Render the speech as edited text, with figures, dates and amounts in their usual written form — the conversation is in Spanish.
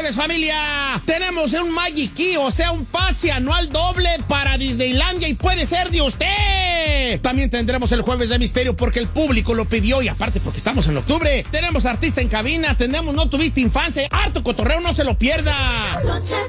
jueves, familia, tenemos un Magic Key, o sea, un pase anual doble para Disneylandia y puede ser de usted. También tendremos el jueves de misterio porque el público lo pidió y aparte porque estamos en octubre. Tenemos artista en cabina, tenemos No Tuviste Infancia, harto cotorreo, no se lo pierda.